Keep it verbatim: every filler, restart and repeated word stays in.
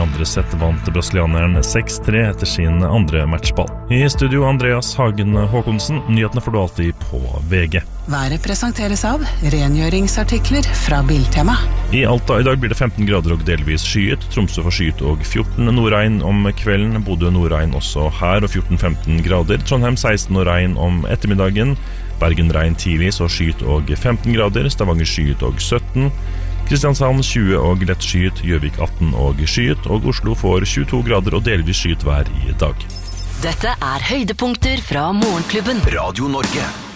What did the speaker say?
andre sett vant brasilianeren seks tre etter sin andre matchball. I studio Andreas Hagen Håkonsen, nyhetene får du alltid på V G. Været presenteres av rengjøringsartikler fra Biltema. I Alta i dag blir det femten grader og delvis skyet, Tromsø får skyet og fjorten nordregn om kvelden, Bodø nordregn også her og fjorten til femten grader, Trondheim seksten og regn om ettermiddagen, Bergen regn tidlig så skyet og femten grader, Stavanger skyet og sytten, Kristiansand tjue og lett skyet, Gjøvik atten og skyet, og Oslo får tjueto grader og delvis skyet vær i dag. Dette er høydepunkter fra Morgenklubben. Radio Norge.